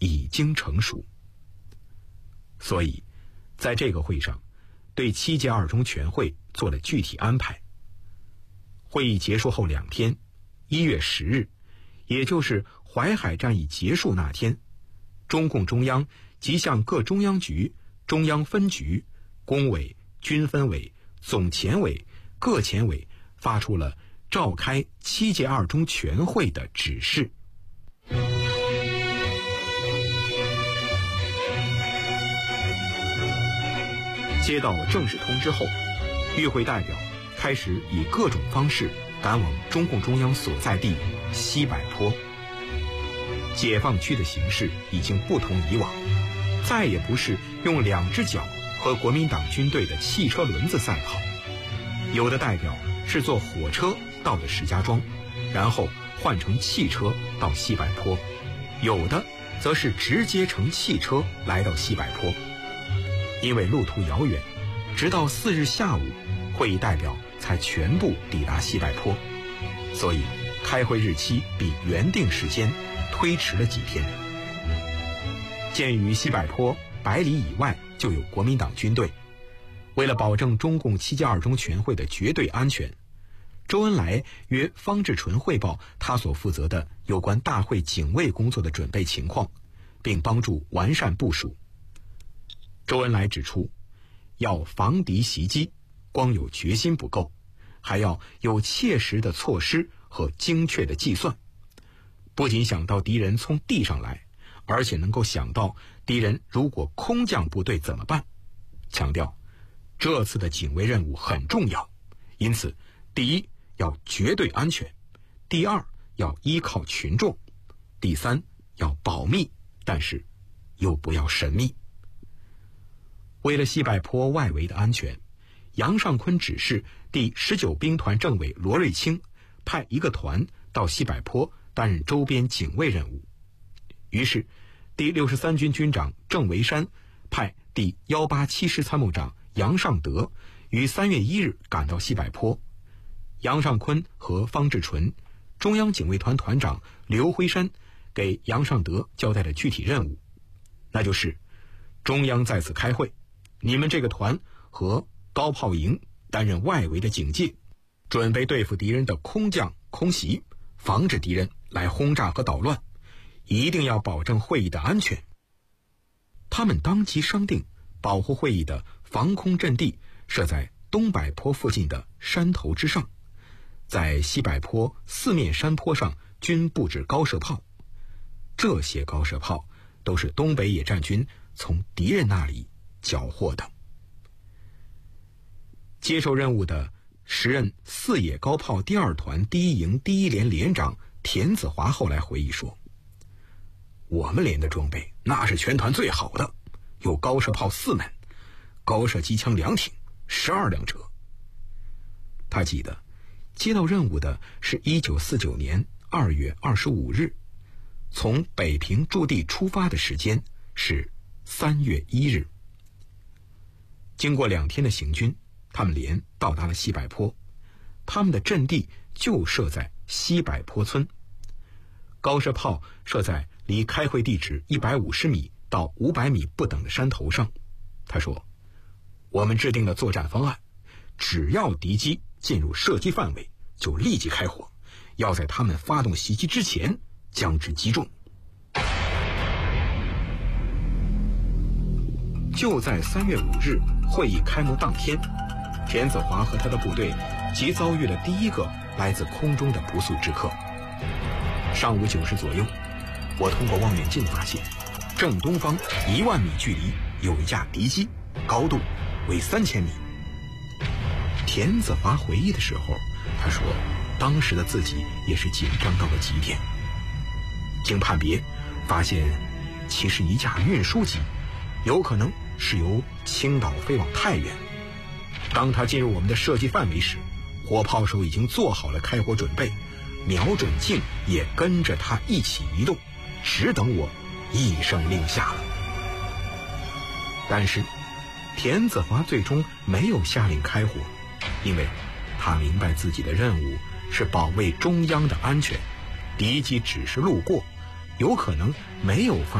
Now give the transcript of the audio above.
已经成熟。所以在这个会上，对7届二中全会做了具体安排。会议结束后2天，1月10日，也就是淮海战役结束那天，中共中央即向各中央局、中央分局、工委、军分委、总前委、各前委发出了召开7届二中全会的指示。接到正式通知后，与会代表开始以各种方式赶往中共中央所在地西柏坡。解放区的形势已经不同以往，再也不是用2只脚和国民党军队的汽车轮子赛跑。有的代表是坐火车到了石家庄，然后换乘汽车到西柏坡，有的则是直接乘汽车来到西柏坡。因为路途遥远，直到4日下午，会议代表才全部抵达西柏坡，所以开会日期比原定时间推迟了几天。鉴于西柏坡100里以外就有国民党军队，为了保证中共7届二中全会的绝对安全，周恩来约方志纯汇报他所负责的有关大会警卫工作的准备情况，并帮助完善部署。周恩来指出，要防敌袭击，光有决心不够，还要有切实的措施和精确的计算。不仅想到敌人从地上来，而且能够想到敌人如果空降部队怎么办。强调这次的警卫任务很重要，因此第一要绝对安全，第二要依靠群众，第三要保密，但是又不要神秘。为了西柏坡外围的安全，杨尚昆指示第19兵团政委罗瑞卿派一个团到西柏坡担任周边警卫任务。于是第63军军长郑维山派第187师参谋长杨尚德于3月1日赶到西柏坡。杨尚昆和方志纯、中央警卫团团长刘辉山给杨尚德交代了具体任务，那就是中央在此开会，你们这个团和高炮营担任外围的警戒，准备对付敌人的空降空袭，防止敌人来轰炸和捣乱，一定要保证会议的安全。他们当即商定保护会议的防空阵地设在东柏坡附近的山头之上，在西柏坡4面山坡上均布置高射炮，这些高射炮都是东北野战军从敌人那里缴获的。接受任务的时任4野高炮第2团第1营第1连连长田子华后来回忆说，我们连的装备那是全团最好的，有高射炮4门，高射机枪2挺，12辆车。他记得接到任务的是1949年2月25日，从北平驻地出发的时间是3月1日。经过2天的行军，他们连到达了西柏坡，他们的阵地就设在西柏坡村。高射炮设在离开会地址150米到500米不等的山头上。他说，我们制定了作战方案，只要敌机进入射击范围，就立即开火，要在他们发动袭击之前将之击中。就在3月5日会议开幕当天，田子华和他的部队即遭遇了第一个来自空中的不速之客。上午9时左右，我通过望远镜发现，正东方1万米距离有一架敌机，高度为3000米。田子华回忆的时候，他说当时的自己也是紧张到了极点。经判别发现其实一架运输机，有可能是由青岛飞往太原。当他进入我们的射击范围时，火炮手已经做好了开火准备，瞄准镜也跟着他一起移动，只等我一声令下了。但是田子华最终没有下令开火，因为他明白自己的任务是保卫中央的安全，敌机只是路过，有可能没有发